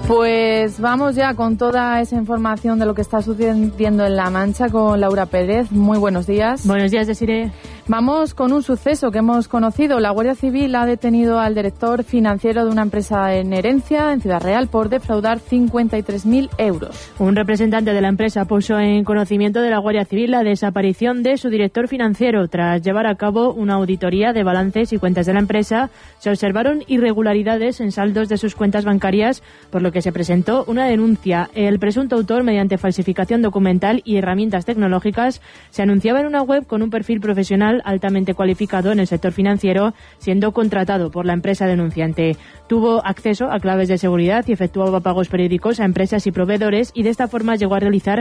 Pues vamos ya con toda esa información de lo que está sucediendo en La Mancha con Laura Pérez. Muy buenos días. Buenos días, Desiree. Vamos con un suceso que hemos conocido. La Guardia Civil ha detenido al director financiero de una empresa en Herencia, en Ciudad Real, por defraudar 53.000 euros. Un representante de la empresa puso en conocimiento de la Guardia Civil la desaparición de su director financiero. Tras llevar a cabo una auditoría de balances y cuentas de la empresa, se observaron irregularidades en saldos de sus cuentas bancarias, por lo que se presentó una denuncia. El presunto autor, mediante falsificación documental y herramientas tecnológicas, se anunciaba en una web con un perfil profesional altamente cualificado en el sector financiero, siendo contratado por la empresa denunciante. Tuvo acceso a claves de seguridad y efectuaba pagos periódicos a empresas y proveedores, y de esta forma llegó a realizar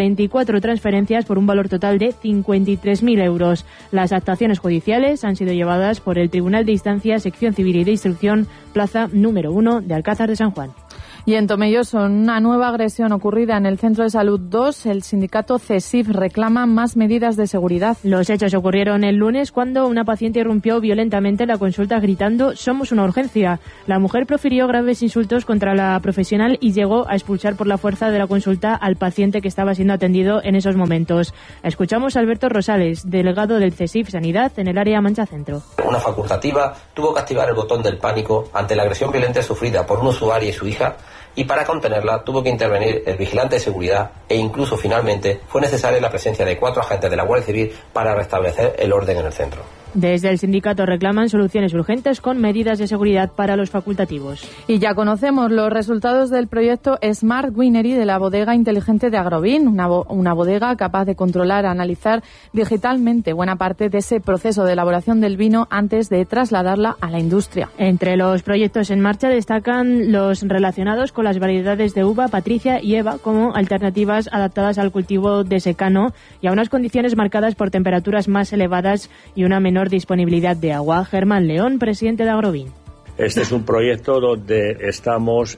44 transferencias por un valor total de 53.000 euros. Las actuaciones judiciales han sido llevadas por el Tribunal de Instancia, Sección Civil y de Instrucción, Plaza número 1 de Alcázar de San Juan. Y en Tomelloso, en una nueva agresión ocurrida en el Centro de Salud 2, el sindicato CESIF reclama más medidas de seguridad. Los hechos ocurrieron el lunes cuando una paciente irrumpió violentamente la consulta gritando «Somos una urgencia». La mujer profirió graves insultos contra la profesional y llegó a expulsar por la fuerza de la consulta al paciente que estaba siendo atendido en esos momentos. Escuchamos a Alberto Rosales, delegado del CESIF Sanidad en el área Mancha Centro. Una facultativa tuvo que activar el botón del pánico ante la agresión violenta sufrida por un usuario y su hija, y para contenerla tuvo que intervenir el vigilante de seguridad e incluso finalmente fue necesaria la presencia de 4 agentes de la Guardia Civil para restablecer el orden en el centro. Desde el sindicato reclaman soluciones urgentes con medidas de seguridad para los facultativos. Y ya conocemos los resultados del proyecto Smart Winery de la bodega inteligente de Agrovín, una bodega capaz de controlar, analizar digitalmente buena parte de ese proceso de elaboración del vino antes de trasladarla a la industria. Entre los proyectos en marcha destacan los relacionados con las variedades de uva Patricia y Eva como alternativas adaptadas al cultivo de secano y a unas condiciones marcadas por temperaturas más elevadas y una menor disponibilidad de agua. Germán León, presidente de Agrovín. Este es un proyecto donde estamos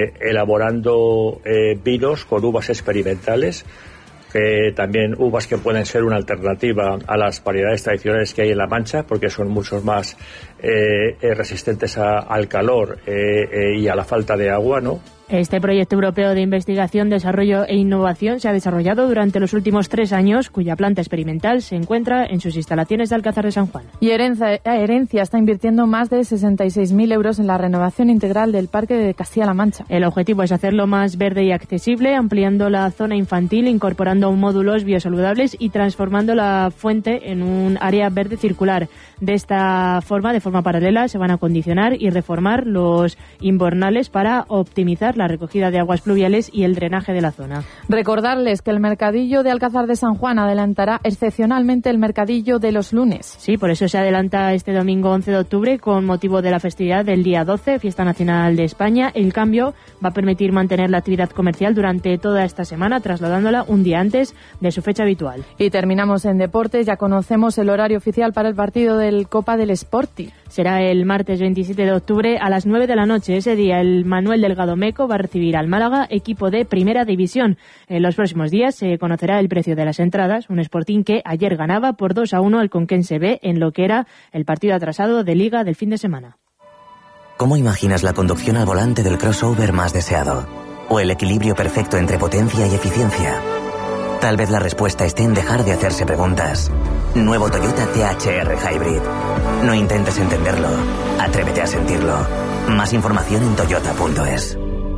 elaborando vinos con uvas experimentales, también uvas que pueden ser una alternativa a las variedades tradicionales que hay en La Mancha, porque son mucho más resistentes al calor y a la falta de agua, ¿no? Este proyecto europeo de investigación, desarrollo e innovación se ha desarrollado durante los últimos 3 años, cuya planta experimental se encuentra en sus instalaciones de Alcázar de San Juan. Y Herencia está invirtiendo más de 66.000 euros en la renovación integral del Parque de Castilla-La Mancha. El objetivo es hacerlo más verde y accesible, ampliando la zona infantil, incorporando módulos biosaludables y transformando la fuente en un área verde circular. De forma paralela, se van a acondicionar y reformar los invernales para optimizar la recogida de aguas pluviales y el drenaje de la zona. Recordarles que el mercadillo de Alcázar de San Juan adelantará excepcionalmente el mercadillo de los lunes. Sí, por eso se adelanta este domingo 11 de octubre con motivo de la festividad del día 12, Fiesta Nacional de España. El cambio va a permitir mantener la actividad comercial durante toda esta semana, trasladándola un día antes de su fecha habitual. Y terminamos en deportes. Ya conocemos el horario oficial para el partido del Copa del Sporting. Será el martes 27 de octubre a las 9 de la noche. Ese día el Manuel Delgado Meco va a recibir al Málaga, equipo de Primera División. En los próximos días se conocerá el precio de las entradas, un Sporting que ayer ganaba por 2-1 al Conquense B en lo que era el partido atrasado de Liga del fin de semana. ¿Cómo imaginas la conducción al volante del crossover más deseado? ¿O el equilibrio perfecto entre potencia y eficiencia? Tal vez la respuesta esté en dejar de hacerse preguntas. Nuevo Toyota THR Hybrid. No intentes entenderlo, atrévete a sentirlo. Más información en toyota.es.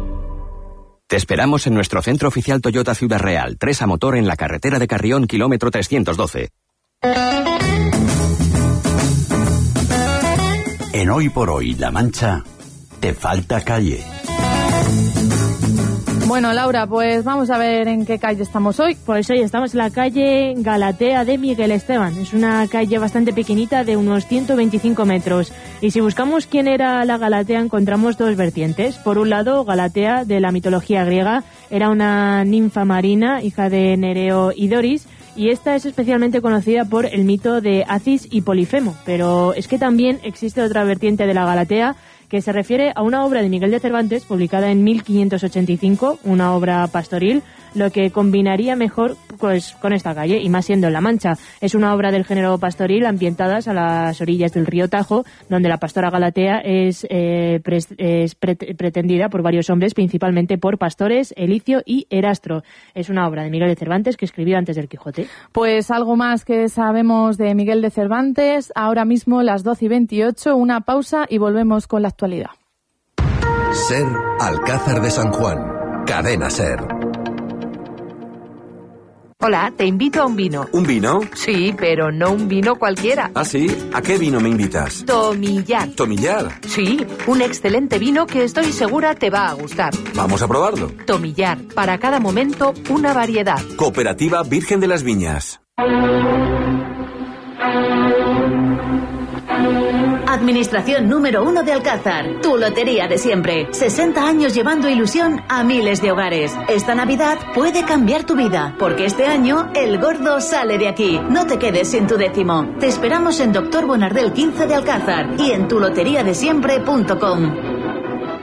Te esperamos en nuestro centro oficial Toyota Ciudad Real, 3 a motor en la carretera de Carrión, kilómetro 312. En Hoy por Hoy, La Mancha, te falta calle. Bueno, Laura, pues vamos a ver en qué calle estamos hoy. Pues hoy estamos en la calle Galatea de Miguel Esteban. Es una calle bastante pequeñita de unos 125 metros. Y si buscamos quién era la Galatea, encontramos 2 vertientes. Por un lado, Galatea, de la mitología griega, era una ninfa marina, hija de Nereo y Doris, y esta es especialmente conocida por el mito de Acis y Polifemo. Pero es que también existe otra vertiente de la Galatea, que se refiere a una obra de Miguel de Cervantes publicada en 1585, una obra pastoril, lo que combinaría mejor pues con esta calle, y más siendo en La Mancha. Es una obra del género pastoril ambientadas a las orillas del río Tajo, donde la pastora Galatea es pretendida por varios hombres, principalmente por Pastores, Elicio y Erastro. Es una obra de Miguel de Cervantes que escribió antes del Quijote. Pues algo más que sabemos de Miguel de Cervantes. Ahora mismo las 12:28, una pausa y volvemos con la actualidad. SER, Alcázar de San Juan. Cadena SER. Hola, te invito a un vino. ¿Un vino? Sí, pero no un vino cualquiera. ¿Ah, sí? ¿A qué vino me invitas? Tomillar. ¿Tomillar? Sí, un excelente vino que estoy segura te va a gustar. Vamos a probarlo. Tomillar, para cada momento una variedad. Cooperativa Virgen de las Viñas. Administración número 1 de Alcázar, tu lotería de siempre. 60 años llevando ilusión a miles de hogares. Esta Navidad puede cambiar tu vida, porque este año el gordo sale de aquí. No te quedes sin tu décimo. Te esperamos en Doctor Bonardel 15 de Alcázar y en tuloteriadesiempre.com.